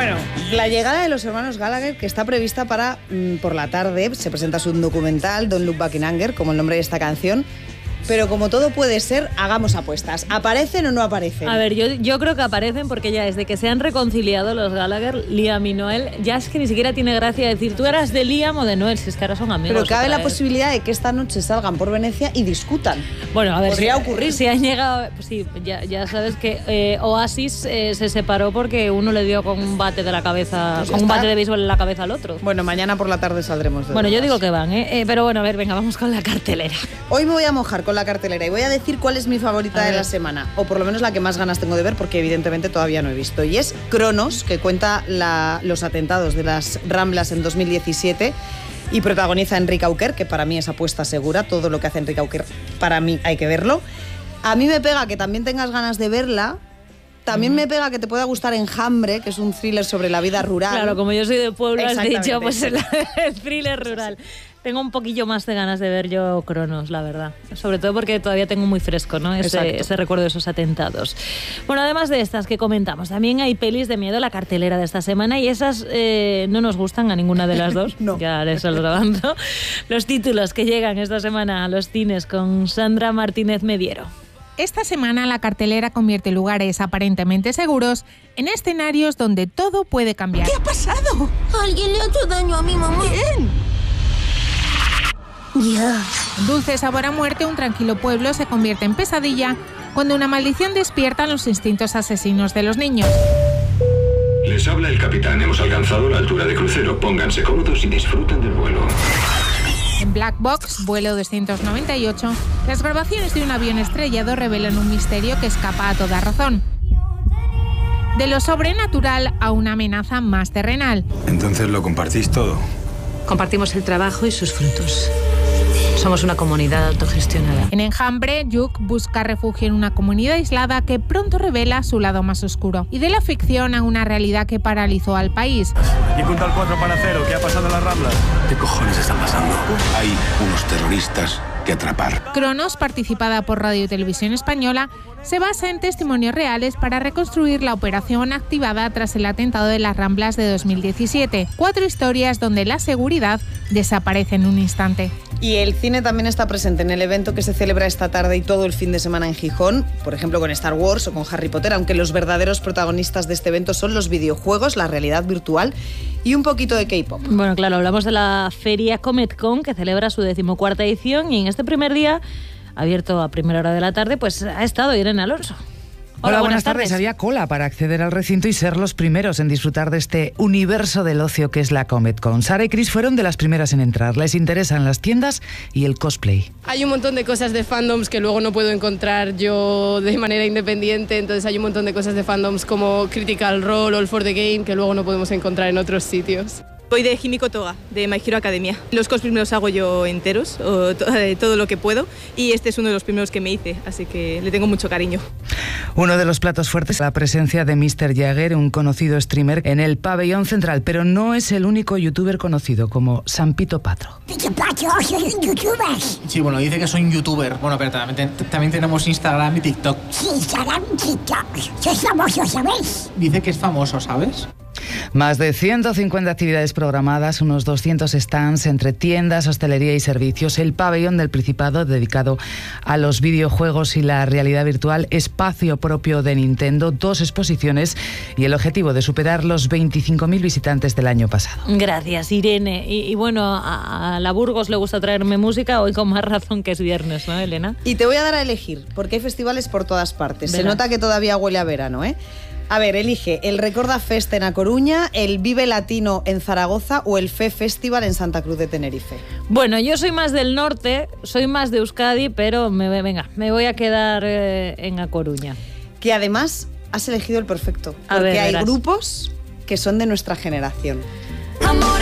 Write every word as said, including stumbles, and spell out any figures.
Bueno, la llegada de los hermanos Gallagher, que está prevista para mmm, por la tarde, se presenta su documental Don't Look Back in Anger, como el nombre de esta canción. Pero como todo puede ser, hagamos apuestas. ¿Aparecen o no aparecen? A ver, yo, yo creo que aparecen porque ya desde que se han reconciliado los Gallagher, Liam y Noel, ya es que ni siquiera tiene gracia decir tú eras de Liam o de Noel, si es que ahora son amigos. Pero cabe la vez. posibilidad de que esta noche salgan por Venecia y discutan. Bueno, a ver, podría si, ocurrir. Si han llegado, pues sí, ya, ya sabes que eh, Oasis eh, se separó porque uno le dio con un bate de la cabeza, pues con un bate de béisbol en la cabeza al otro. Bueno, mañana por la tarde saldremos de Bueno, dudas. yo digo que van, ¿eh? ¿eh? Pero bueno, a ver, venga, vamos con la cartelera. Hoy me voy a mojar con la cartelera y voy a decir cuál es mi favorita de la semana, o por lo menos la que más ganas tengo de ver, porque evidentemente todavía no he visto, y es Cronos, que cuenta la, los atentados de las Ramblas en dos mil diecisiete y protagoniza a Enrique Auquer, que para mí es apuesta segura. Todo lo que hace Enrique Auquer, para mí hay que verlo. A mí me pega que también tengas ganas de verla. También mm. me pega que te pueda gustar Enjambre, que es un thriller sobre la vida rural. Claro, como yo soy de pueblo, has dicho, pues el, el thriller rural. Tengo un poquillo más de ganas de ver yo Cronos, la verdad. Sobre todo porque todavía tengo muy fresco, ¿no? Ese, ese recuerdo de esos atentados. Bueno, además de estas que comentamos, también hay pelis de miedo, la cartelera de esta semana, y esas eh, no nos gustan a ninguna de las dos. No. Ya les lo avanzo. Los títulos que llegan esta semana a los cines con Sandra Martínez Mediero. Esta semana la cartelera convierte lugares aparentemente seguros en escenarios donde todo puede cambiar. ¿Qué ha pasado? Alguien le ha hecho daño a mi mamá. ¿Quién? Ya. Dulce sabor a muerte, un tranquilo pueblo se convierte en pesadilla cuando una maldición despierta los instintos asesinos de los niños. Les habla el capitán. Hemos alcanzado la altura de crucero. Pónganse cómodos y disfruten del vuelo. En Black Box, vuelo doscientos noventa y ocho, las grabaciones de un avión estrellado revelan un misterio que escapa a toda razón. De lo sobrenatural a una amenaza más terrenal. Entonces lo compartís todo. Compartimos el trabajo y sus frutos. Somos una comunidad autogestionada. En Enjambre, Yuk busca refugio en una comunidad aislada que pronto revela su lado más oscuro. Y de la ficción a una realidad que paralizó al país. Y punto al cuatro para cero, ¿qué ha pasado en las Ramblas? ¿Qué cojones está pasando? Hay unos terroristas que atrapar. Cronos, participada por Radio y Televisión Española, se basa en testimonios reales para reconstruir la operación activada tras el atentado de las Ramblas de dos mil diecisiete. Cuatro historias donde la seguridad desaparece en un instante. Y el cine también está presente en el evento que se celebra esta tarde y todo el fin de semana en Gijón, por ejemplo con Star Wars o con Harry Potter, aunque los verdaderos protagonistas de este evento son los videojuegos, la realidad virtual y un poquito de K-pop. Bueno, claro, hablamos de la feria Comic Con, que celebra su decimocuarta edición, y en este primer día, abierto a primera hora de la tarde, pues ha estado Irene Alonso. Hola, Hola, buenas, buenas tardes. tardes. Había cola para acceder al recinto y ser los primeros en disfrutar de este universo del ocio que es la Comic Con. Sara y Chris fueron de las primeras en entrar. Les interesan las tiendas y el cosplay. Hay un montón de cosas de fandoms que luego no puedo encontrar yo de manera independiente, entonces hay un montón de cosas de fandoms como Critical Role, All for the Game, que luego no podemos encontrar en otros sitios. Soy de Himiko Toga, de My Hero Academia. Los cosplays me los hago yo enteros, o to- eh, todo lo que puedo, y este es uno de los primeros que me hice, así que le tengo mucho cariño. Uno de los platos fuertes es la presencia de míster Jagger, un conocido streamer, en el pabellón central, pero no es el único youtuber conocido como Sampito Patro. ¡Pito Patro, soy un youtuber! Sí, bueno, dice que soy un youtuber. Bueno, pero también, también tenemos Instagram y TikTok. Sí, Instagram y TikTok. Soy famoso, ¿sabes? Dice que es famoso, ¿sabes? Más de ciento cincuenta actividades programadas, unos doscientos stands entre tiendas, hostelería y servicios, el pabellón del Principado dedicado a los videojuegos y la realidad virtual, espacio propio de Nintendo, dos exposiciones y el objetivo de superar los veinticinco mil visitantes del año pasado. Gracias, Irene. Y, y bueno, a, a la Burgos le gusta traerme música, hoy con más razón que es viernes, ¿no, Elena? Y te voy a dar a elegir, porque hay festivales por todas partes. Verá. Se nota que todavía huele a verano, ¿eh? A ver, elige el Recorda Fest en A Coruña, el Vive Latino en Zaragoza o el Fe Festival en Santa Cruz de Tenerife. Bueno, yo soy más del norte, soy más de Euskadi, pero me, venga, me voy a quedar eh, en A Coruña. Que además has elegido el perfecto, a porque ver, hay verás. grupos que son de nuestra generación. Amor